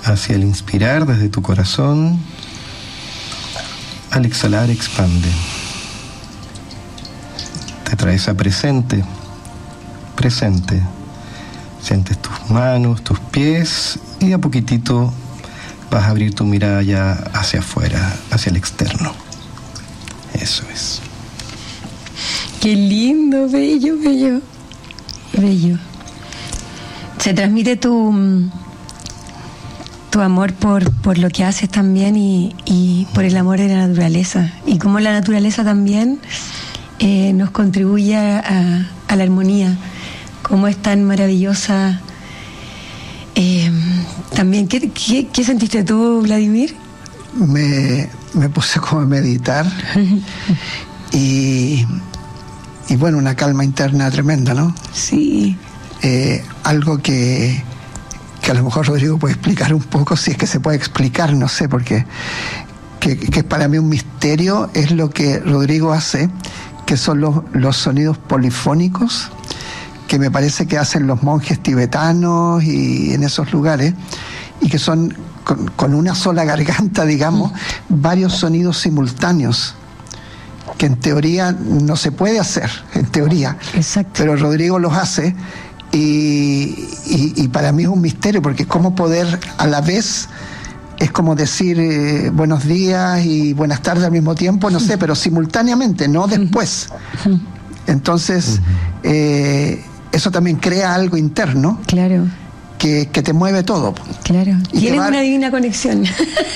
Hacia el inspirar desde tu corazón, al exhalar expande. Te traes a presente, presente. Sientes tus manos, tus pies y a poquitito vas a abrir tu mirada ya hacia afuera, hacia el externo. Eso es. Qué lindo, bello, bello, bello. Se transmite tu amor por lo que haces también y por el amor de la naturaleza. Y cómo la naturaleza también nos contribuye a la armonía. Cómo es tan maravillosa. También, ¿qué sentiste tú, Vladimir? Me puse como a meditar y bueno, una calma interna tremenda, ¿no? Sí. Algo que a lo mejor Rodrigo puede explicar un poco, si es que se puede explicar, no sé, porque que es para mí un misterio, es lo que Rodrigo hace, que son los sonidos polifónicos, que me parece que hacen los monjes tibetanos y en esos lugares, y que son con una sola garganta, digamos, varios sonidos simultáneos, que en teoría no se puede hacer, en teoría. Exacto. Pero Rodrigo los hace y para mí es un misterio, porque cómo poder a la vez, es como decir buenos días y buenas tardes al mismo tiempo, no sé, pero simultáneamente, no después. Entonces, eso también crea algo interno. Claro. Que te mueve todo. Claro. Tienes una divina conexión.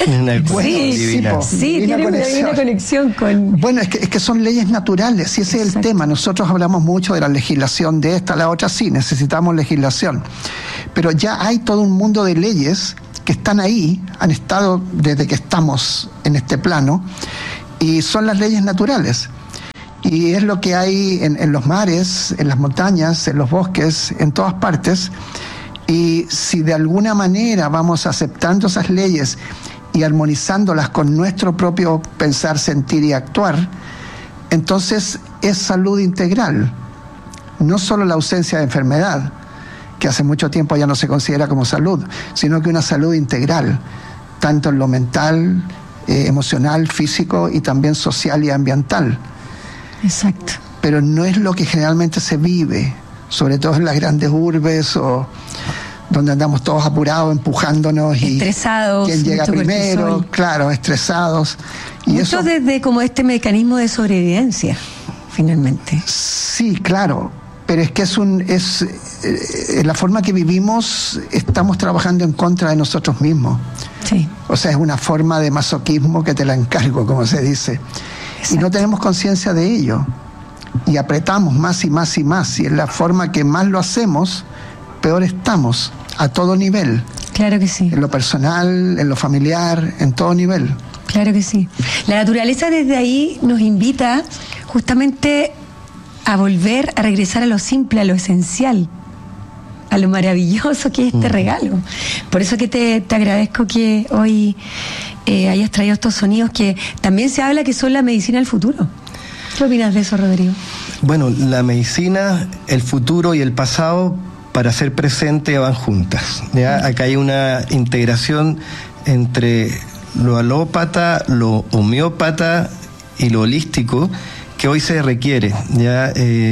Tienes una divina conexión con... Bueno, es que son leyes naturales, y ese es el tema. Nosotros hablamos mucho de la legislación de esta, la otra, sí, necesitamos legislación. Pero ya hay todo un mundo de leyes que están ahí, han estado desde que estamos en este plano, y son las leyes naturales. Y es lo que hay en los mares, en las montañas, en los bosques, en todas partes. Y si de alguna manera vamos aceptando esas leyes y armonizándolas con nuestro propio pensar, sentir y actuar, entonces es salud integral. No solo la ausencia de enfermedad, que hace mucho tiempo ya no se considera como salud, sino que una salud integral, tanto en lo mental, emocional, físico y también social y ambiental. Exacto. Pero no es lo que generalmente se vive, sobre todo en las grandes urbes o donde andamos todos apurados, empujándonos y estresados, quién llega primero, cortisol. Claro, estresados. Y mucho eso, desde como este mecanismo de sobrevivencia, finalmente. Sí, claro, pero es que es la forma que vivimos, estamos trabajando en contra de nosotros mismos. Sí. O sea, es una forma de masoquismo que te la encargo, como se dice. Exacto. Y no tenemos conciencia de ello. Y apretamos más y más y más. Y en la forma que más lo hacemos, peor estamos, a todo nivel. Claro que sí. En lo personal, en lo familiar, en todo nivel. Claro que sí. La naturaleza desde ahí nos invita justamente a volver, a regresar a lo simple, a lo esencial, a lo maravilloso que es este regalo. Por eso que te agradezco que hoy hayas traído estos sonidos que también se habla que son la medicina del futuro. ¿Qué opinas de eso, Rodrigo? Bueno, la medicina, el futuro y el pasado para ser presente van juntas, ¿ya? Acá hay una integración entre lo alópata, lo homeópata y lo holístico que hoy se requiere, ¿ya?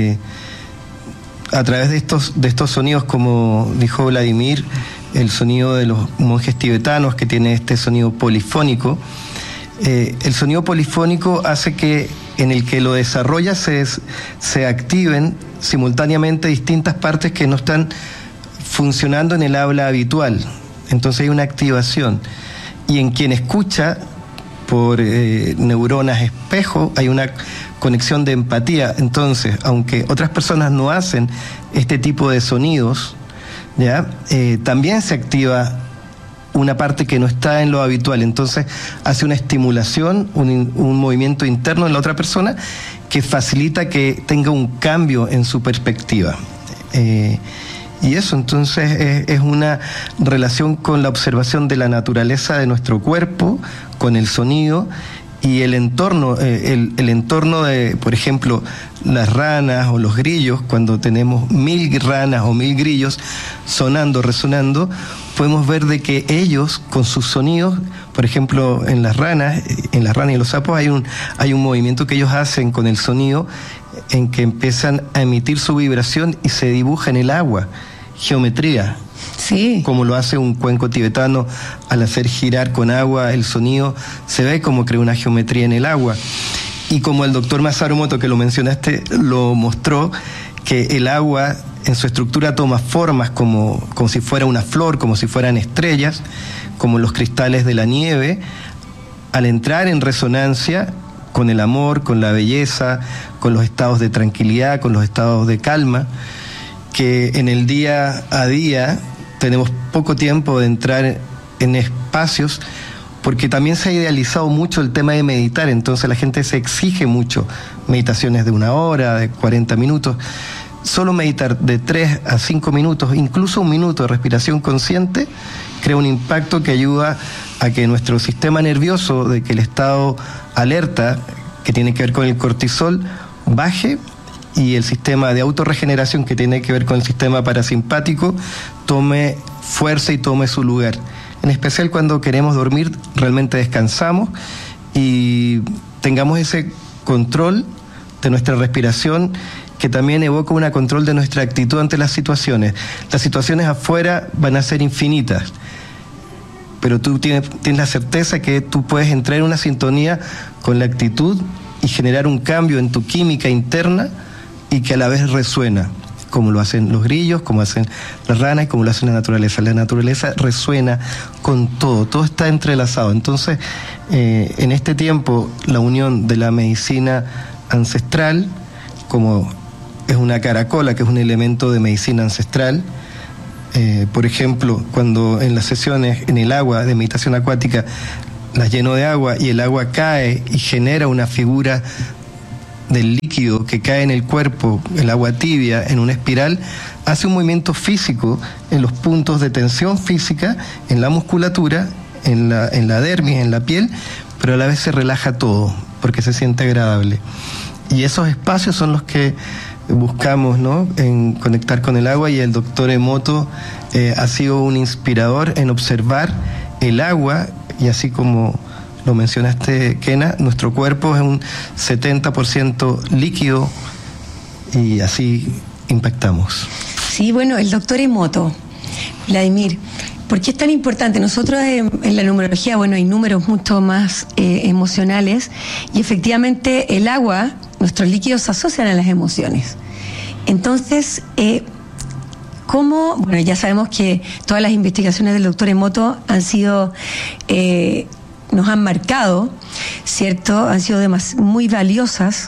A través de estos sonidos, como dijo Vladimir, el sonido de los monjes tibetanos, que tiene este sonido polifónico. El sonido polifónico hace que en el que lo desarrolla se activen simultáneamente distintas partes que no están funcionando en el habla habitual. Entonces hay una activación. Y en quien escucha por neuronas espejo hay una conexión de empatía. Entonces, aunque otras personas no hacen este tipo de sonidos, ¿ya? También se activa una parte que no está en lo habitual. Entonces hace una estimulación, un movimiento interno en la otra persona que facilita que tenga un cambio en su perspectiva. Y eso entonces es una relación con la observación de la naturaleza de nuestro cuerpo, con el sonido, y el entorno de, por ejemplo, las ranas o los grillos, cuando tenemos 1000 ranas o 1000 grillos sonando, resonando, podemos ver de que ellos, con sus sonidos, por ejemplo, en las ranas y los sapos, hay un movimiento que ellos hacen con el sonido, en que empiezan a emitir su vibración y se dibuja en el agua, geometría. Sí. Como lo hace un cuenco tibetano al hacer girar con agua el sonido, se ve como crea una geometría en el agua. Y como el doctor Masaru Emoto, que lo mencionaste, lo mostró, que el agua en su estructura toma formas como si fuera una flor, como si fueran estrellas, como los cristales de la nieve, al entrar en resonancia con el amor, con la belleza, con los estados de tranquilidad, con los estados de calma, que en el día a día tenemos poco tiempo de entrar en espacios, porque también se ha idealizado mucho el tema de meditar, entonces la gente se exige mucho meditaciones de 1 hora, de 40 minutos. Solo meditar de 3 a 5 minutos, incluso 1 minuto de respiración consciente, crea un impacto que ayuda a que nuestro sistema nervioso, de que el estado alerta, que tiene que ver con el cortisol, baje, y el sistema de autorregeneración, que tiene que ver con el sistema parasimpático, tome fuerza y tome su lugar. En especial cuando queremos dormir, realmente descansamos y tengamos ese control de nuestra respiración, que también evoca un control de nuestra actitud ante las situaciones. Las situaciones afuera van a ser infinitas, pero tú tienes la certeza que tú puedes entrar en una sintonía con la actitud y generar un cambio en tu química interna, y que a la vez resuena, como lo hacen los grillos, como hacen las ranas y como lo hace la naturaleza. La naturaleza resuena con todo está entrelazado. Entonces, en este tiempo, la unión de la medicina ancestral, como es una caracola, que es un elemento de medicina ancestral, por ejemplo, cuando en las sesiones en el agua de meditación acuática las lleno de agua y el agua cae y genera una figura del líquido que cae en el cuerpo, el agua tibia, en una espiral, hace un movimiento físico en los puntos de tensión física, en la musculatura, en la dermis, en la piel, pero a la vez se relaja todo, porque se siente agradable. Y esos espacios son los que buscamos, ¿no?, en conectar con el agua, y el doctor Emoto ha sido un inspirador en observar el agua, y así como lo mencionaste, Kena, nuestro cuerpo es un 70% líquido, y así impactamos. Sí, bueno, el doctor Emoto, Vladimir, ¿por qué es tan importante? Nosotros en la numerología, bueno, hay números mucho más emocionales, y efectivamente el agua, nuestros líquidos se asocian a las emociones. Entonces, ¿cómo? Bueno, ya sabemos que todas las investigaciones del doctor Emoto han sido... nos han marcado, ¿cierto? Han sido muy valiosas,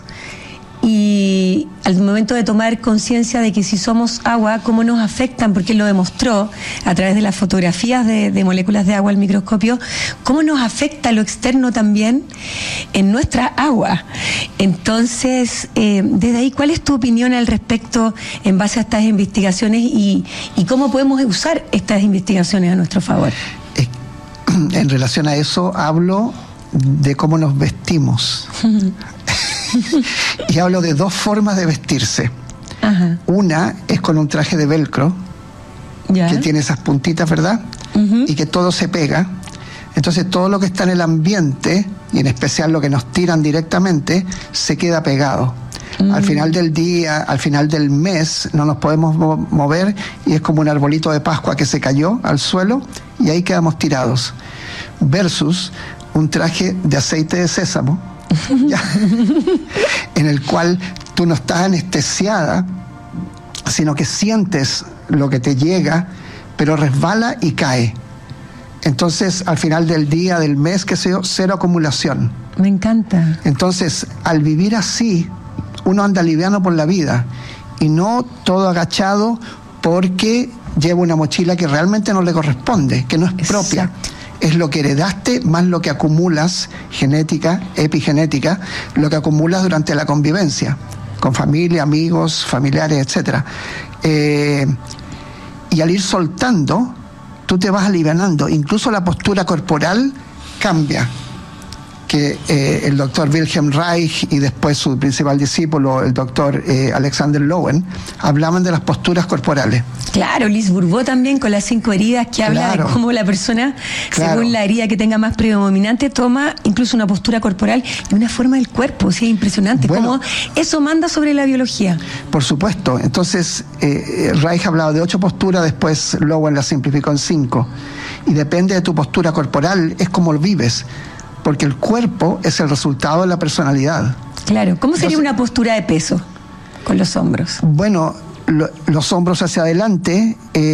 y al momento de tomar conciencia de que si somos agua, cómo nos afectan, porque él lo demostró a través de las fotografías de moléculas de agua al microscopio, cómo nos afecta lo externo también en nuestra agua. Entonces, desde ahí, ¿cuál es tu opinión al respecto en base a estas investigaciones, y cómo podemos usar estas investigaciones a nuestro favor? En relación a eso, hablo de cómo nos vestimos. Y hablo de 2 formas de vestirse. Ajá. Una es con un traje de velcro, ¿ya?, que tiene esas puntitas, ¿verdad? Uh-huh. Y que todo se pega. Entonces todo lo que está en el ambiente, y en especial lo que nos tiran directamente, se queda pegado. Al final del día, al final del mes, no nos podemos mover, y es como un arbolito de Pascua que se cayó al suelo y ahí quedamos tirados. Versus un traje de aceite de sésamo, ¿ya?, en el cual tú no estás anestesiada, sino que sientes lo que te llega, pero resbala y cae. Entonces, al final del día, del mes, qué sé yo, 0 acumulación. Me encanta. Entonces, al vivir así, uno anda liviano por la vida, y no todo agachado porque lleva una mochila que realmente no le corresponde, que no es propia. Exacto. Es lo que heredaste más lo que acumulas, genética, epigenética, lo que acumulas durante la convivencia, con familia, amigos, familiares, etc. Y al ir soltando, tú te vas alivianando, incluso la postura corporal cambia. que el doctor Wilhelm Reich y después su principal discípulo, el doctor Alexander Lowen, hablaban de las posturas corporales. Claro, Liz Bourbeau también con las 5 heridas, que habla de cómo la persona, según la herida que tenga más predominante, toma incluso una postura corporal y una forma del cuerpo. Sí, es impresionante cómo eso manda sobre la biología. Por supuesto. Entonces, Reich hablaba de 8 posturas, después Lowen la simplificó en 5. Y depende de tu postura corporal, es como lo vives. Porque el cuerpo es el resultado de la personalidad. Claro. ¿Cómo sería una postura de peso con los hombros? Bueno, los hombros hacia adelante.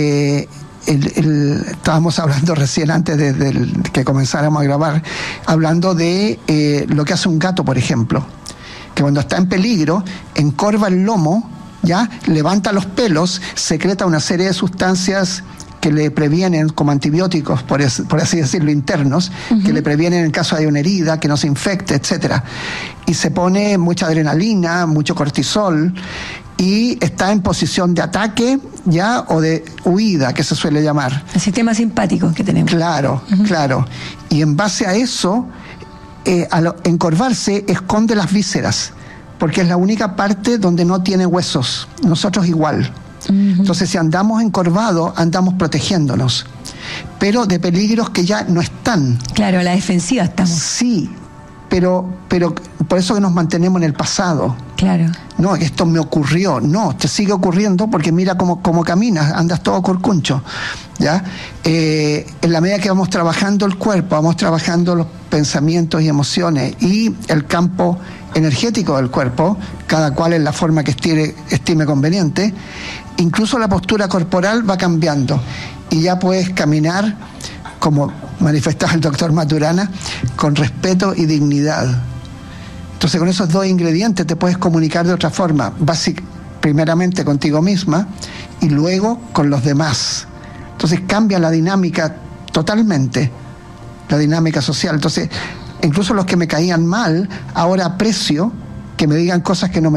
Estábamos hablando recién antes de que comenzáramos a grabar, hablando de lo que hace un gato, por ejemplo, que cuando está en peligro encorva el lomo, ya levanta los pelos, secreta una serie de sustancias que le previenen como antibióticos, por así decirlo, internos, que le previenen en caso de una herida, que no se infecte, etcétera. Y se pone mucha adrenalina, mucho cortisol, y está en posición de ataque, ya, o de huida, que se suele llamar. El sistema simpático que tenemos. Claro, claro. Y en base a eso, al encorvarse, esconde las vísceras, porque es la única parte donde no tiene huesos. Nosotros igual. Entonces, si andamos encorvados, andamos protegiéndonos, pero de peligros que ya no están. Claro, a la defensiva estamos. Sí, pero por eso que nos mantenemos en el pasado. Claro. No, esto me ocurrió. No, te sigue ocurriendo porque mira cómo caminas, andas todo corcuncho. ¿Ya? En la medida que vamos trabajando el cuerpo, vamos trabajando los pensamientos y emociones y el campo energético del cuerpo, cada cual en la forma que estime conveniente, incluso la postura corporal va cambiando y ya puedes caminar, como manifestaba el doctor Maturana, con respeto y dignidad. Entonces, con esos 2 ingredientes te puedes comunicar de otra forma, primeramente contigo misma y luego con los demás. Entonces cambia la dinámica totalmente, la dinámica social. Entonces, incluso los que me caían mal, ahora aprecio que me digan cosas que no me